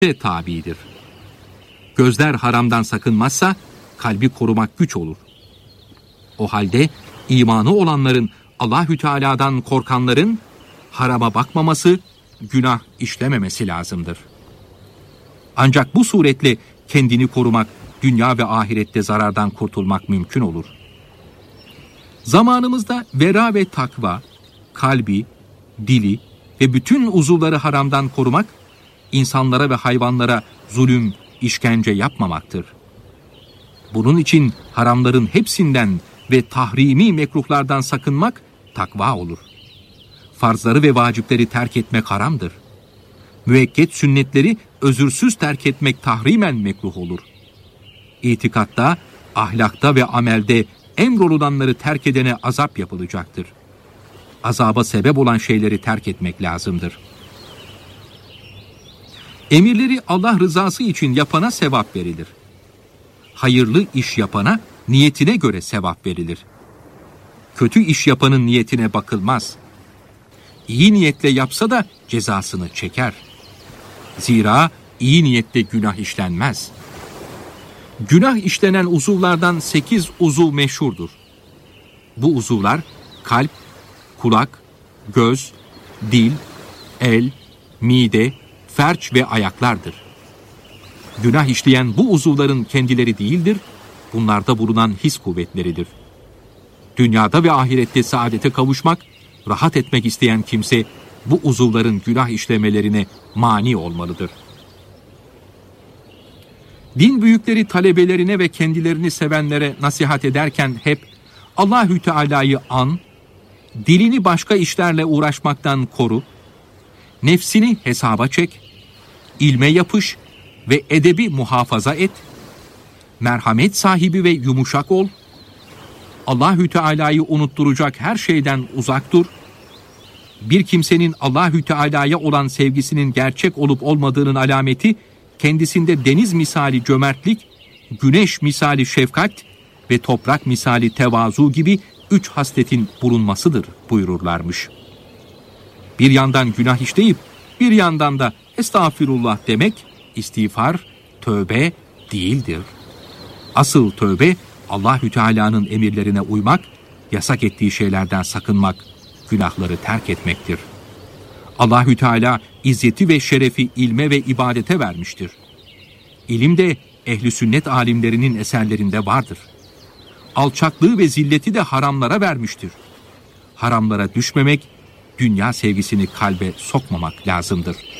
tabidir. Gözler haramdan sakınmazsa kalbi korumak güç olur. O halde imanı olanların, Allahü Teala'dan korkanların harama bakmaması, günah işlememesi lazımdır. Ancak bu suretle kendini korumak, dünya ve ahirette zarardan kurtulmak mümkün olur. Zamanımızda vera ve takva, kalbi, dili ve bütün uzuvları haramdan korumak, insanlara ve hayvanlara zulüm, işkence yapmamaktır. Bunun için haramların hepsinden ve tahrimi mekruhlardan sakınmak takva olur. Farzları ve vacipleri terk etmek haramdır. Müekket sünnetleri özürsüz terk etmek tahrimen mekruh olur. İtikatta, ahlakta ve amelde emrolulanları terk edene azap yapılacaktır. Azaba sebep olan şeyleri terk etmek lazımdır. Emirleri Allah rızası için yapana sevap verilir. Hayırlı iş yapana niyetine göre sevap verilir. Kötü iş yapanın niyetine bakılmaz. İyi niyetle yapsa da cezasını çeker. Zira iyi niyetle günah işlenmez. Günah işlenen uzuvlardan 8 uzuv meşhurdur. Bu uzuvlar kalp, kulak, göz, dil, el, mide, ferç ve ayaklardır. Günah işleyen bu uzuvların kendileri değildir, bunlarda bulunan his kuvvetleridir. Dünyada ve ahirette saadete kavuşmak, rahat etmek isteyen kimse bu uzuvların günah işlemelerine mani olmalıdır. Din büyükleri talebelerine ve kendilerini sevenlere nasihat ederken hep Allahü Teala'yı an, dilini başka işlerle uğraşmaktan koru, nefsini hesaba çek, ilme yapış ve edebi muhafaza et, merhamet sahibi ve yumuşak ol, Allahü Teala'yı unutturacak her şeyden uzak dur, bir kimsenin Allahü Teala'ya olan sevgisinin gerçek olup olmadığının alameti, kendisinde deniz misali cömertlik, güneş misali şefkat ve toprak misali tevazu gibi 3 hasletin bulunmasıdır buyururlarmış. Bir yandan günah işleyip bir yandan da estağfirullah demek istiğfar, tövbe değildir. Asıl tövbe Allahü Teala'nın emirlerine uymak, yasak ettiği şeylerden sakınmak, günahları terk etmektir. Allahü Teala izzeti ve şerefi ilme ve ibadete vermiştir. İlim de ehli sünnet alimlerinin eserlerinde vardır. Alçaklığı ve zilleti de haramlara vermiştir. Haramlara düşmemek, dünya sevgisini kalbe sokmamak lazımdır.